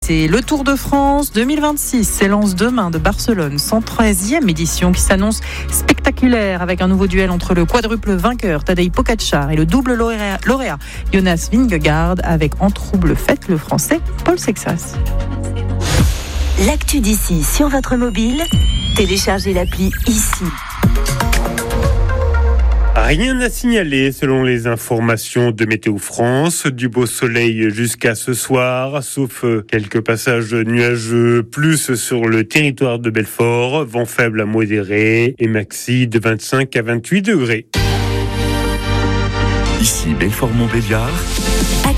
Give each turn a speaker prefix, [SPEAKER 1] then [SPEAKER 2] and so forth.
[SPEAKER 1] l'été. Le Tour de France 2026 s'élance demain de Barcelone, 113e édition qui s'annonce spectaculaire avec un nouveau duel entre le quadruple vainqueur Tadej Pogačar et le double lauréat Jonas Vingegaard avec en trouble fête le français Paul Sexas.
[SPEAKER 2] L'actu d'ici sur votre mobile, téléchargez l'appli ici.
[SPEAKER 3] Rien à signaler selon les informations de Météo France. Du beau soleil jusqu'à ce soir, sauf quelques passages nuageux, plus sur le territoire de Belfort. Vent faible à modéré et maxi de 25 à 28 degrés.
[SPEAKER 4] Ici Belfort-Montbéliard.